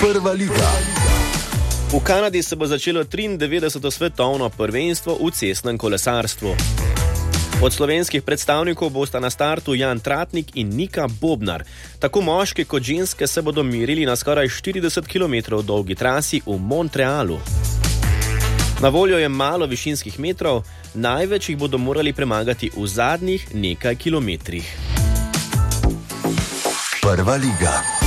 Prva liga. V Kanadi se bo začelo 93. svetovno prvenstvo v cestnem kolesarstvu. Od slovenskih predstavnikov bosta na startu Jan Tratnik in Nika Bobnar. Tako moški kot ženske se bodo merili na skoraj 40 km dolgi trasi v Montrealu. Na voljo je malo višinskih metrov, največ jih bodo morali premagati v zadnjih nekaj kilometrih. Prva liga.